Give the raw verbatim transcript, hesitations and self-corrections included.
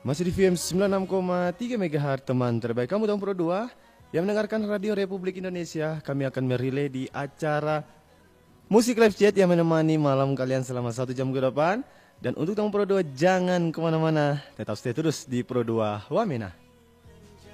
Masih di V M sembilan puluh enam koma tiga MHz, teman terbaik kamu tahun Pro dua yang mendengarkan Radio Republik Indonesia. Kami akan merilai di acara Musik Live Chat yang menemani malam kalian selama satu jam ke depan. Dan untuk tahun Pro dua jangan kemana-mana, tetap stay terus di Pro dua Wamena.